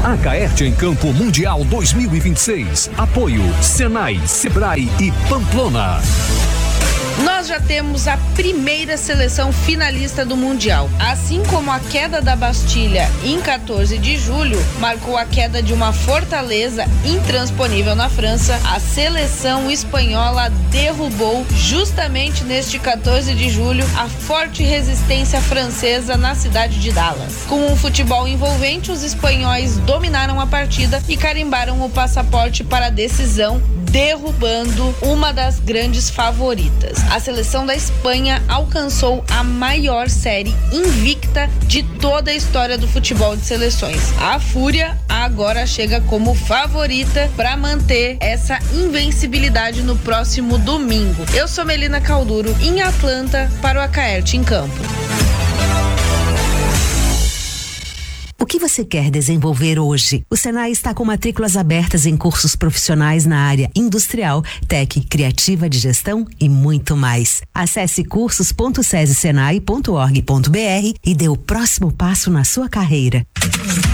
Acaerte em Campo Mundial 2026. Apoio Senai, Sebrae e Pamplona. Nós já temos a primeira seleção finalista do Mundial. Assim como a queda da Bastilha em 14 de julho marcou a queda de uma fortaleza intransponível na França, a seleção espanhola derrubou justamente neste 14 de julho a forte resistência francesa na cidade de Dallas. Com um futebol envolvente, os espanhóis dominaram a partida e carimbaram o passaporte para a decisão, derrubando uma das grandes favoritas. A seleção da Espanha alcançou a maior série invicta de toda a história do futebol de seleções. A Fúria agora chega como favorita para manter essa invencibilidade no próximo domingo. Eu sou Melina Calduro, em Atlanta, para o Acaerte em Campo. O que você quer desenvolver hoje? O Senai está com matrículas abertas em cursos profissionais na área industrial, tech, criativa de gestão e muito mais. Acesse cursos.sesesenai.org.br e dê o próximo passo na sua carreira.